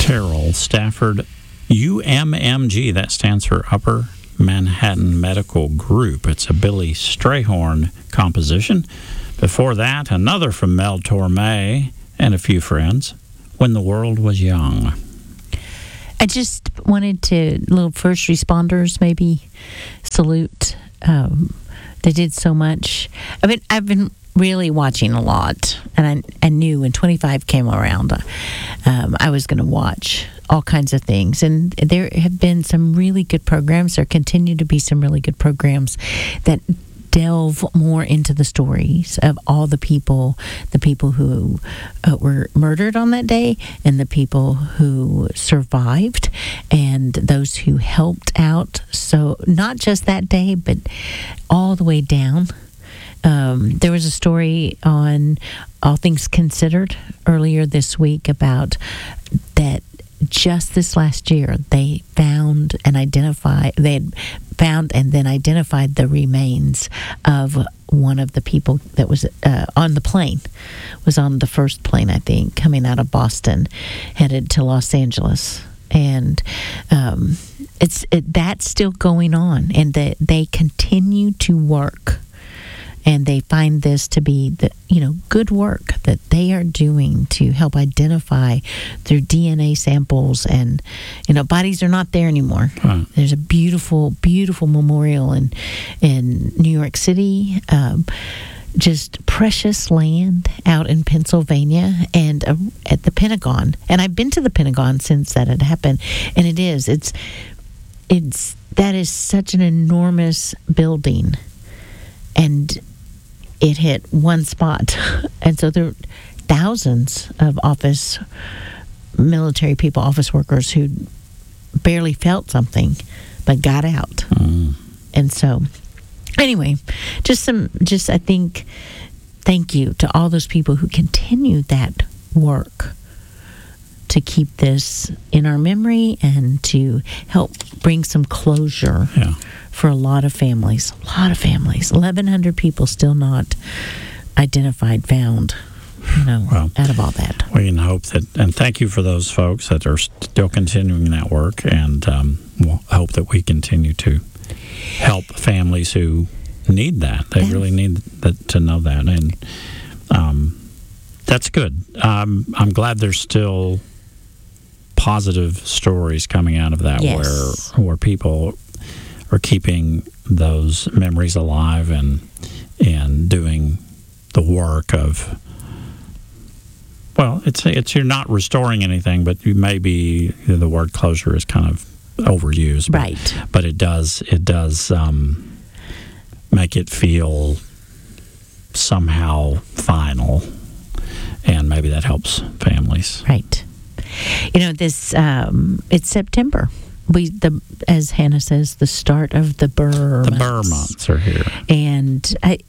Carol Stafford, UMMG. That stands for Upper Manhattan Medical Group. It's a Billy Strayhorn composition. Before that, another from Mel Torme and a few friends, When the World Was Young. I just wanted to, little first responders, maybe salute. They did so much. I've been really watching a lot, and I knew when 25 came around, I was going to watch all kinds of things. And there have been some really good programs. There continue to be some really good programs that delve more into the stories of all the people who were murdered on that day, and the people who survived, and those who helped out. So not just that day, but all the way down. There was a story on All Things Considered earlier this week about that. Just this last year, they found and identified the remains of one of the people that was on the plane, was on the first plane, I think, coming out of Boston, headed to Los Angeles. And that's still going on, and they continue to work. And they find this to be the good work that they are doing to help identify through DNA samples, and bodies are not there anymore. Right. There's a beautiful, beautiful memorial in New York City, just precious land out in Pennsylvania, and at the Pentagon. And I've been to the Pentagon since that had happened, and that is such an enormous building, and it hit one spot. And so there are thousands of military people, office workers who barely felt something but got out. And so anyway, I think thank you to all those people who continue that work to keep this in our memory and to help bring some closure for a lot of families. 1,100 people still not identified, found, out of all that. We can hope that, and thank you for those folks that are still continuing that work, and we'll hope that we continue to help families who need that. They really need to know that, and that's good. I'm glad there's still positive stories coming out of that, where people are keeping those memories alive and doing the work of, well, it's you're not restoring anything, but you maybe the word closure is kind of overused, right? But it does make it feel somehow final, and maybe that helps families, right? This it's September. As Hannah says, the start of the Burr months. The Burr months are here. And, I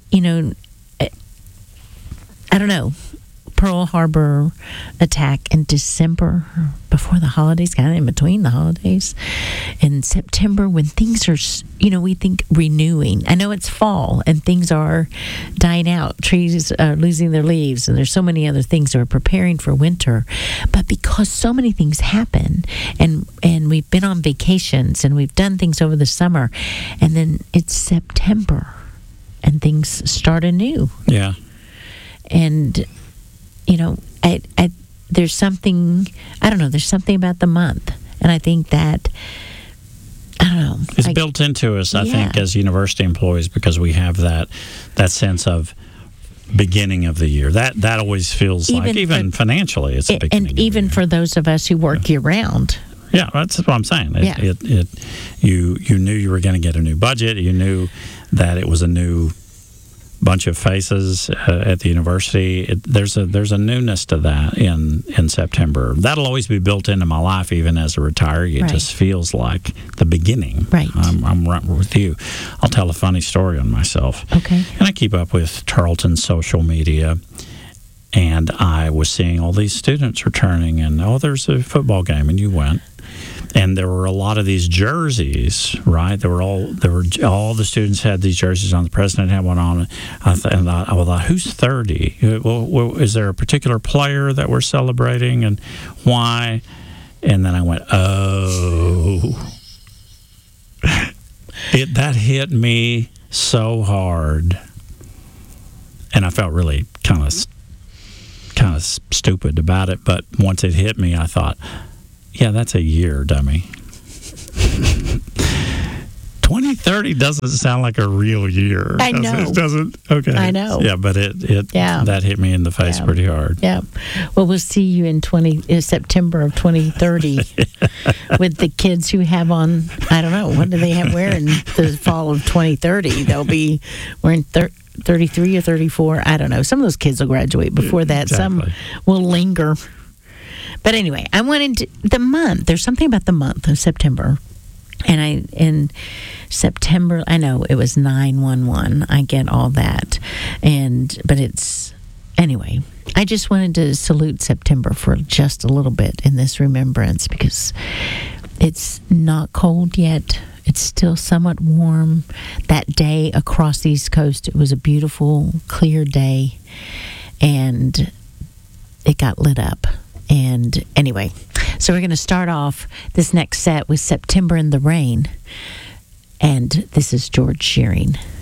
don't know, Pearl Harbor attack in December, before the holidays, kind of in between the holidays, and September, when things are, we think renewing. I know it's fall and things are dying out. Trees are losing their leaves, and there's so many other things that are preparing for winter. But because so many things happen, and we've been on vacations, and we've done things over the summer, and then it's September, and things start anew. Yeah. And, there's something, I don't know, there's something about the month. And I think that, I don't know. It's built into us, I think, as university employees, because we have that sense of beginning of the year. That always feels even financially, it's the beginning. And even for those of us who work year round. Yeah, that's what I'm saying. You knew you were going to get a new budget. You knew that it was a new bunch of faces at the university. There's a newness to that in September. That'll always be built into my life, even as a retiree. It just feels like the beginning. Right. I'm right with you. I'll tell a funny story on myself. Okay. And I keep up with Tarleton's social media, and I was seeing all these students returning, and there's a football game, and you went. And there were a lot of these jerseys, right? All the students had these jerseys on. The president had one on. I thought, who's 30? Well, is there a particular player that we're celebrating, and why? And then I went, oh. That hit me so hard. And I felt really kind of stupid about it. But once it hit me, I thought, yeah, that's a year, dummy. 2030 doesn't sound like a real year. I know. It doesn't. Okay. I know. Yeah, but it that hit me in the face pretty hard. Yeah. Well, we'll see you in September of 2030 with the kids who have on, I don't know, what do they have wearing the fall of 2030? They'll be wearing 33 or 34. I don't know. Some of those kids will graduate before that. Exactly. Some will linger. But anyway, I wanted the month. There's something about the month of September. And in September, I know it was 9/11. I get all that, but it's anyway. I just wanted to salute September for just a little bit in this remembrance because it's not cold yet. It's still somewhat warm. That day across the East Coast, it was a beautiful, clear day, and it got lit up. And anyway, so we're going to start off this next set with September in the Rain. And this is George Shearing.